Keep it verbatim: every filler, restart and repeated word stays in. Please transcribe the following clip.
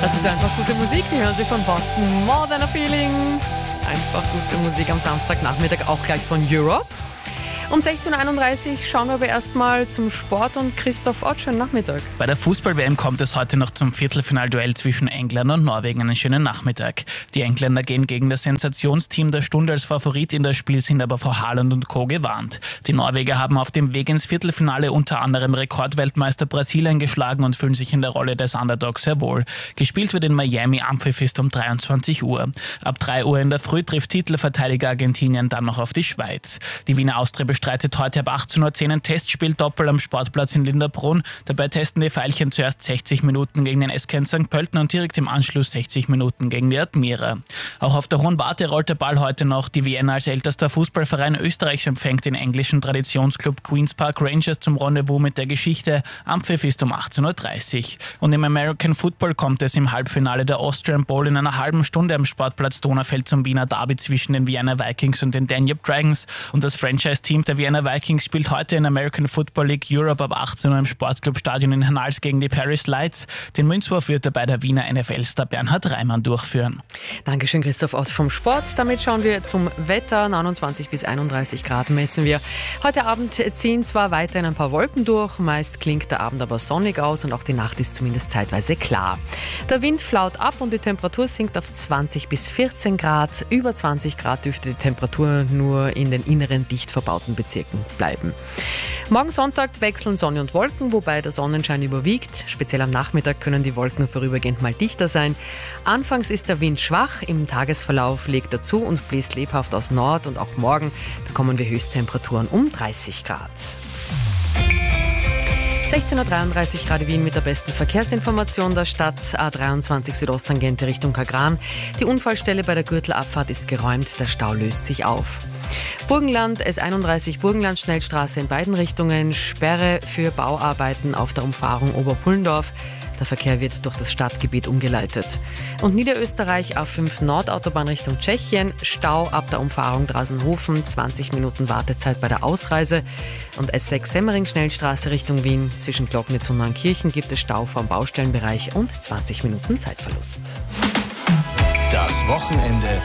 Das ist einfach gute Musik, die hören Sie von Boston. More Than a Feeling. Einfach gute Musik am Samstagnachmittag, auch gleich von Europe. Um sechzehn Uhr einunddreißig schauen wir aber erstmal zum Sport und Christoph Ott, schönen Nachmittag. Bei der Fußball-W M kommt es heute noch zum Viertelfinalduell zwischen England und Norwegen. Einen schönen Nachmittag. Die Engländer gehen gegen das Sensationsteam der Stunde als Favorit in das Spiel, sind aber vor Haaland und Co. gewarnt. Die Norweger haben auf dem Weg ins Viertelfinale unter anderem Rekordweltmeister Brasilien geschlagen und fühlen sich in der Rolle des Underdogs sehr wohl. Gespielt wird in Miami, Anpfiff ist um dreiundzwanzig Uhr. Ab drei Uhr in der Früh trifft Titelverteidiger Argentinien dann noch auf die Schweiz. Die Wiener Austria bestreitet heute ab achtzehn Uhr zehn ein Testspiel Doppel am Sportplatz in Linderbrunn. Dabei testen die Veilchen zuerst sechzig Minuten gegen den S K Sankt Pölten und direkt im Anschluss sechzig Minuten gegen die Admira. Auch auf der Hohen Warte rollt der Ball heute noch. Die Vienna als ältester Fußballverein Österreichs empfängt den englischen Traditionsclub Queen's Park Rangers zum Rendezvous mit der Geschichte. Anpfiff ist um achtzehn Uhr dreißig. Und im American Football kommt es im Halbfinale der Austrian Bowl in einer halben Stunde am Sportplatz Donaufeld zum Wiener Derby zwischen den Vienna Vikings und den Danube Dragons. Und das Franchise-Team der Vienna Vikings spielt heute in American Football League Europe ab achtzehn Uhr im Sportclubstadion in Hernals gegen die Paris Lights. Den Münzwurf wird dabei der Wiener N F L-Star Bernhard Reimann durchführen. Dankeschön, Christoph Ott vom Sport. Damit schauen wir zum Wetter. neunundzwanzig bis einunddreißig Grad messen wir. Heute Abend ziehen zwar weiterhin ein paar Wolken durch, meist klingt der Abend aber sonnig aus und auch die Nacht ist zumindest zeitweise klar. Der Wind flaut ab und die Temperatur sinkt auf zwanzig bis vierzehn Grad. Über zwanzig Grad dürfte die Temperatur nur in den inneren, dicht verbauten Bezirken bleiben. Morgen Sonntag wechseln Sonne und Wolken, wobei der Sonnenschein überwiegt. Speziell am Nachmittag können die Wolken vorübergehend mal dichter sein. Anfangs ist der Wind schwach, im Tagesverlauf legt er zu und bläst lebhaft aus Nord und auch morgen bekommen wir Höchsttemperaturen um dreißig Grad. sechzehn Uhr dreiunddreißig Grad Wien mit der besten Verkehrsinformation der Stadt. A dreiundzwanzig Südosttangente Richtung Kagran. Die Unfallstelle bei der Gürtelabfahrt ist geräumt, der Stau löst sich auf. Burgenland, S einunddreißig Burgenland Schnellstraße in beiden Richtungen. Sperre für Bauarbeiten auf der Umfahrung Oberpullendorf. Der Verkehr wird durch das Stadtgebiet umgeleitet. Und Niederösterreich A fünf Nordautobahn Richtung Tschechien. Stau ab der Umfahrung Drasenhofen, zwanzig Minuten Wartezeit bei der Ausreise. Und S sechs Semmering Schnellstraße Richtung Wien. Zwischen Glocknitz und Neunkirchen gibt es Stau vom Baustellenbereich und zwanzig Minuten Zeitverlust. Das Wochenende